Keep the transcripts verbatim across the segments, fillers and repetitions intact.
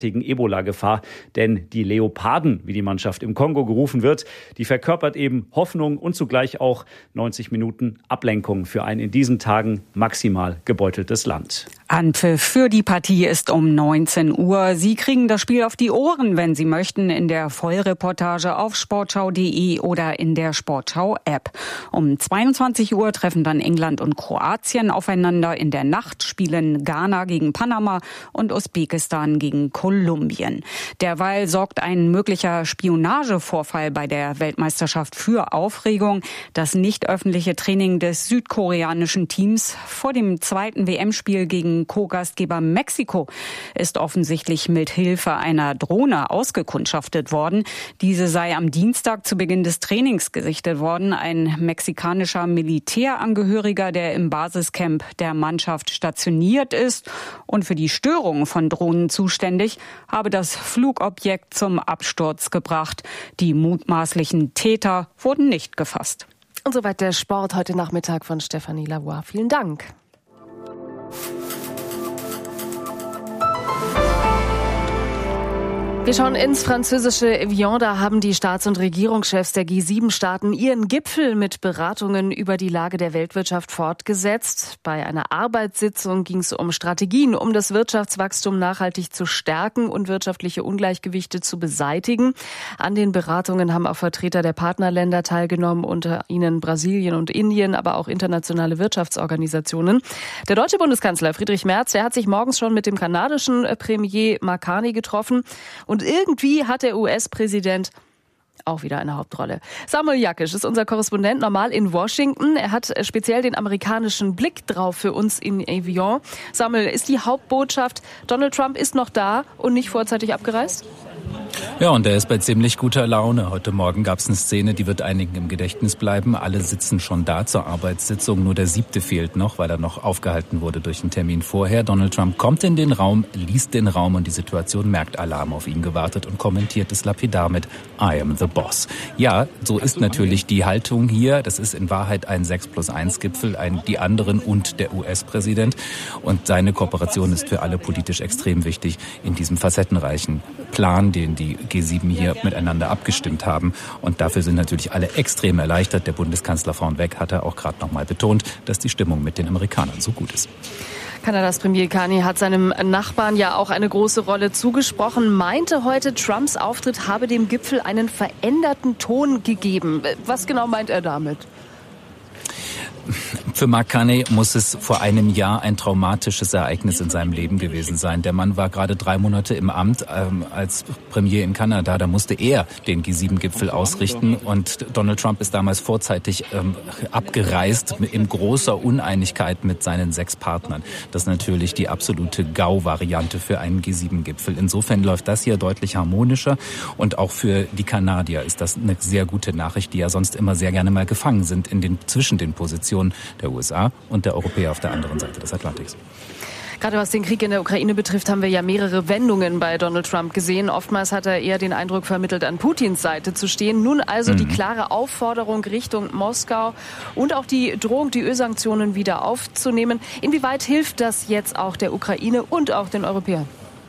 Ebola-Gefahr, denn die Leoparden, wie die Mannschaft im Kongo gerufen wird, die verkörpert eben Hoffnung und zugleich auch neunzig Minuten Ablenkung für ein in diesen Tagen maximal gebeuteltes Land. Anpfiff für die Partie ist um neunzehn Uhr. Sie kriegen das Spiel auf die Ohren, wenn Sie möchten, in der Vollreportage auf sportschau punkt de oder in der Sportschau-App. Um zweiundzwanzig Uhr treffen dann England und Kroatien aufeinander. In der Nacht spielen Ghana gegen Panama und Usbekistan gegen Kolumbien. Kolumbien. Derweil sorgt ein möglicher Spionagevorfall bei der Weltmeisterschaft für Aufregung. Das nicht öffentliche Training des südkoreanischen Teams vor dem zweiten W M-Spiel gegen Co-Gastgeber Mexiko ist offensichtlich mit Hilfe einer Drohne ausgekundschaftet worden. Diese sei am Dienstag zu Beginn des Trainings gesichtet worden. Ein mexikanischer Militärangehöriger, der im Basiscamp der Mannschaft stationiert ist und für die Störung von Drohnen zuständig, habe das Flugobjekt zum Absturz gebracht. Die mutmaßlichen Täter wurden nicht gefasst. Und soweit der Sport heute Nachmittag von Stefanie Lavoie. Vielen Dank. Wir schauen ins französische Evian. Da haben die Staats- und Regierungschefs der G sieben Staaten ihren Gipfel mit Beratungen über die Lage der Weltwirtschaft fortgesetzt. Bei einer Arbeitssitzung ging es um Strategien, um das Wirtschaftswachstum nachhaltig zu stärken und wirtschaftliche Ungleichgewichte zu beseitigen. An den Beratungen haben auch Vertreter der Partnerländer teilgenommen, unter ihnen Brasilien und Indien, aber auch internationale Wirtschaftsorganisationen. Der deutsche Bundeskanzler Friedrich Merz, der hat sich morgens schon mit dem kanadischen Premier Mark Carney getroffen. Und irgendwie hat der U S-Präsident auch wieder eine Hauptrolle. Samuel Jakisch ist unser Korrespondent, normal in Washington. Er hat speziell den amerikanischen Blick drauf für uns in Evian. Samuel, ist die Hauptbotschaft, Donald Trump ist noch da und nicht vorzeitig abgereist? Ja, und er ist bei ziemlich guter Laune. Heute Morgen gab es eine Szene, die wird einigen im Gedächtnis bleiben. Alle sitzen schon da zur Arbeitssitzung. Nur der siebte fehlt noch, weil er noch aufgehalten wurde durch einen Termin vorher. Donald Trump kommt in den Raum, liest den Raum und die Situation merkt, Alarm auf ihn gewartet und kommentiert es lapidar mit I am the boss. Ja, so ist natürlich die Haltung hier. Das ist in Wahrheit ein sechs plus eins Gipfel, ein, die anderen und der U S-Präsident. Und seine Kooperation ist für alle politisch extrem wichtig in diesem facettenreichen Plan, den die G sieben hier miteinander abgestimmt haben. Und dafür sind natürlich alle extrem erleichtert. Der Bundeskanzler vornweg hat er auch gerade noch mal betont, dass die Stimmung mit den Amerikanern so gut ist. Kanadas Premier Carney hat seinem Nachbarn ja auch eine große Rolle zugesprochen, meinte heute, Trumps Auftritt habe dem Gipfel einen veränderten Ton gegeben. Was genau meint er damit? Für Mark Carney muss es vor einem Jahr ein traumatisches Ereignis in seinem Leben gewesen sein. Der Mann war gerade drei Monate im Amt ähm, als Premier in Kanada. Da musste er den G sieben Gipfel ausrichten und Donald Trump ist damals vorzeitig ähm, abgereist in großer Uneinigkeit mit seinen sechs Partnern. Das ist natürlich die absolute G A U-Variante für einen G sieben Gipfel. Insofern läuft das hier deutlich harmonischer und auch für die Kanadier ist das eine sehr gute Nachricht, die ja sonst immer sehr gerne mal gefangen sind in den zwischen den Positionen der U S A und der Europäer auf der anderen Seite des Atlantiks. Gerade was den Krieg in der Ukraine betrifft, haben wir ja mehrere Wendungen bei Donald Trump gesehen. Oftmals hat er eher den Eindruck vermittelt, an Putins Seite zu stehen. Nun also mhm. die klare Aufforderung Richtung Moskau und auch die Drohung, die Ölsanktionen wieder aufzunehmen. Inwieweit hilft das jetzt auch der Ukraine und auch den Europäern?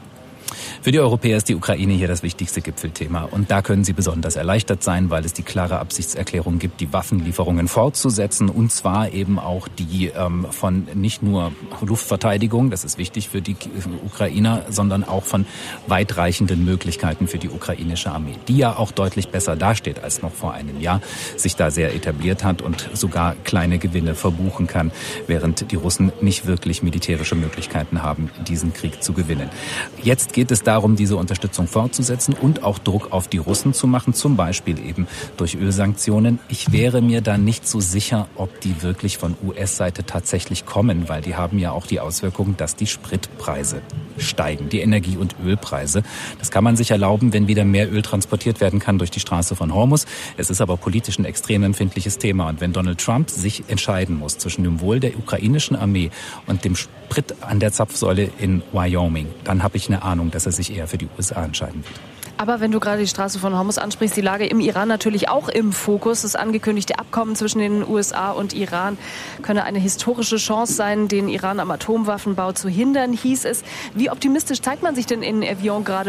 Für die Europäer ist die Ukraine hier das wichtigste Gipfelthema. Und da können sie besonders erleichtert sein, weil es die klare Absichtserklärung gibt, die Waffenlieferungen fortzusetzen. Und zwar eben auch die ähm, von nicht nur Luftverteidigung, das ist wichtig für die Ukrainer, sondern auch von weitreichenden Möglichkeiten für die ukrainische Armee, die ja auch deutlich besser dasteht als noch vor einem Jahr, sich da sehr etabliert hat und sogar kleine Gewinne verbuchen kann, während die Russen nicht wirklich militärische Möglichkeiten haben, diesen Krieg zu gewinnen. Jetzt geht es darum, diese Unterstützung fortzusetzen und auch Druck auf die Russen zu machen, zum Beispiel eben durch Ölsanktionen. Ich wäre mir da nicht so sicher, ob die wirklich von U S-Seite tatsächlich kommen, weil die haben ja auch die Auswirkung, dass die Spritpreise steigen, die Energie- und Ölpreise. Das kann man sich erlauben, wenn wieder mehr Öl transportiert werden kann durch die Straße von Hormuz. Es ist aber politisch ein extrem empfindliches Thema. Und wenn Donald Trump sich entscheiden muss zwischen dem Wohl der ukrainischen Armee und dem Sprit an der Zapfsäule in Wyoming, dann habe ich eine Ahnung, dass er sich eher für die U S A entscheiden wird. Aber wenn du gerade die Straße von Hormuz ansprichst, die Lage im Iran natürlich auch im Fokus. Das angekündigte Abkommen zwischen den U S A und Iran könne eine historische Chance sein, den Iran am Atomwaffenbau zu hindern, hieß es. Wie optimistisch zeigt man sich denn in Evian gerade